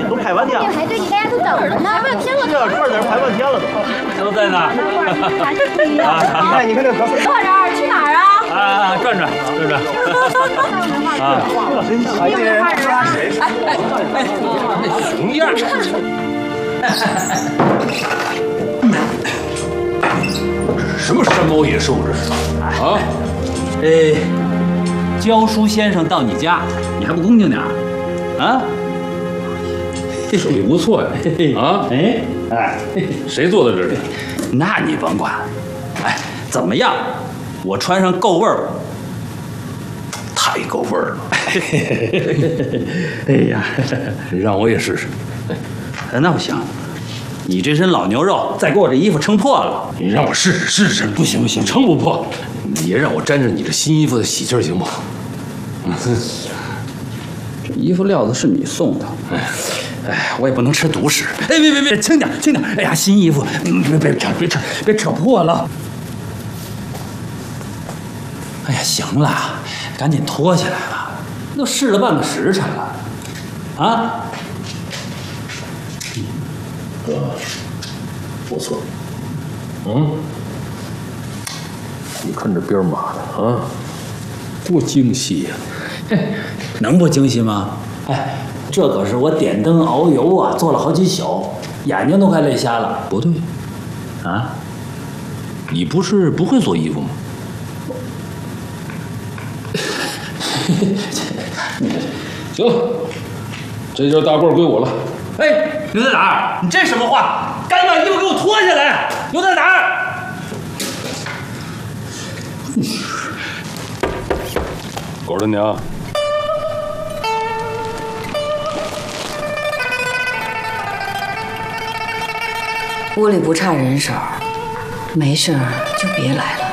都拍半天了。 排队，你大家都等着呢，半天了。 这串儿排半天了都在那儿。 你看这合适。 坐这儿去哪儿啊？ 啊，转转。啊， 真行。 熊样。 什么山猫野兽这是？啊？ 教书先生到你家，你还不恭敬点儿？啊？ 手艺不错呀。啊？谁坐在这里？ 那你甭管。哎，怎么样？我穿上够味儿了。 太够味儿了。 哎呀， 让我也试试。 那不行，你这身老牛肉再给我这衣服撑破了。 你让我试试。 不行， 撑不破。你也让我沾沾你这新衣服的喜劲儿行不？ 这衣服料子是你送的。哎，我也不能吃独食。哎，别，轻点。哎呀，新衣服，别扯破了。哎呀，行了，赶紧脱下来吧，都试了半个时辰了，啊？ 不错。你看这边码的啊，多精细呀！ 能不精细吗？哎，这可是我点灯熬油啊，做了好几宿，眼睛都快累瞎了。 不对， 啊？ 你不是不会做衣服吗？行了，这件大褂归我了。 哎，刘大胆，你这什么话？赶紧把衣服给我脱下来！刘大胆！ 狗他娘！ 屋里不差人手，没事儿就别来了。